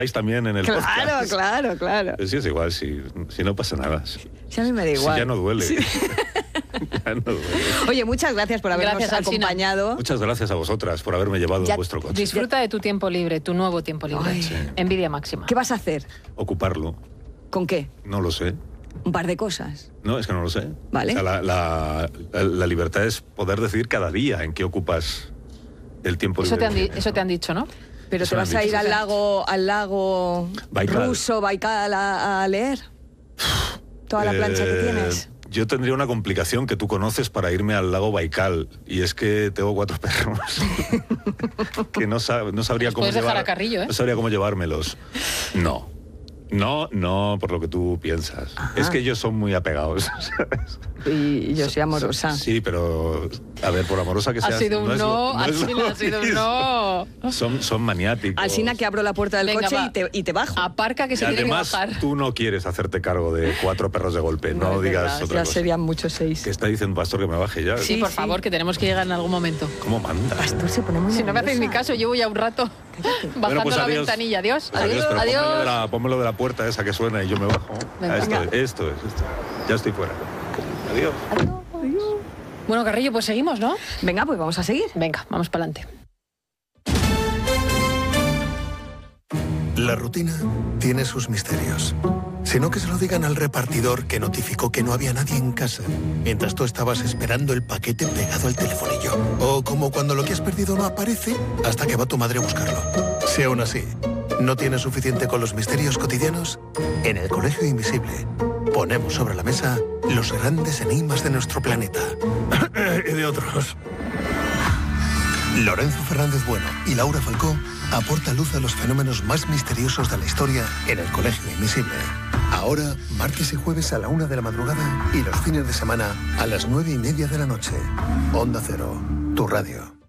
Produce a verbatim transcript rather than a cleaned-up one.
también en el claro, podcast. Claro, claro, Pues sí, es igual, si, si no pasa nada. Si, sí, a mí me da igual. Si ya no duele. Sí. Ya no duele. Oye, muchas gracias por habernos Gracias, acompañado. Muchas gracias a vosotras por haberme llevado Ya en vuestro coche. Disfruta de tu tiempo libre, tu nuevo tiempo libre. Ay. Sí. Envidia máxima. ¿Qué vas a hacer? Ocuparlo. ¿Con qué? No lo sé. Un par de cosas. No, es que no lo sé. Vale. O sea, la, la, la, la libertad es poder decidir cada día en qué ocupas el tiempo Eso libre. te han, que di- tienes, eso ¿no? te han dicho, ¿no? Pero Eso te me vas han a ir dicho. al lago, al lago Baikal. ruso, Baikal, a, a leer toda la plancha que Eh, tienes. Yo tendría una complicación que tú conoces para irme al lago Baikal, y es que tengo cuatro perros que no, sab- no sabría Los cómo puedes dejar llevar- a Carrillo, ¿eh? no sabría cómo llevármelos. No. No, no, por lo que tú piensas. Ajá. Es que ellos son muy apegados, ¿sabes? Y yo soy amorosa. Sí, pero a ver, por amorosa que Ha seas, sido un es lo- no, es Alsina, lo ha sido un mismo. no. Son, son maniáticos. Alsina, que abro la puerta del Venga, coche va. y te, y te bajo. Aparca que Y se tiene que además, bajar. tú no quieres hacerte cargo de cuatro perros de golpe. No, es digas verdad, otra ya cosa. serían muchos seis. Que está diciendo Pastor que me baje ya. Sí, Sí, por sí. favor, que tenemos que llegar en algún momento. ¿Cómo manda? Pastor se pone muy Si no me hacéis ni nerviosa. caso, llevo ya un rato bajando Bueno, pues la adiós. ventanilla. Adiós. Pues adiós, Adiós. pero Adiós. Pónmelo, de la, pónmelo de la puerta esa que suena y yo me bajo. Venga. Ah, esto, Venga. es, esto es, esto. Ya estoy fuera. Adiós. Bueno, Carrillo, pues seguimos, ¿no? Venga, pues vamos a seguir. Venga, vamos para adelante. La rutina tiene sus misterios. Sino que se lo digan al repartidor que notificó que no había nadie en casa, mientras tú estabas esperando el paquete pegado al telefonillo. O como cuando lo que has perdido no aparece hasta que va tu madre a buscarlo. Si aún así no tienes suficiente con los misterios cotidianos, en el Colegio Invisible ponemos sobre la mesa los grandes enigmas de nuestro planeta. Y de otros. Lorenzo Fernández Bueno y Laura Falcó aportan luz a los fenómenos más misteriosos de la historia en el Colegio Invisible. Ahora, martes y jueves a la una de la madrugada y los fines de semana a las nueve y media de la noche. Onda Cero, tu radio.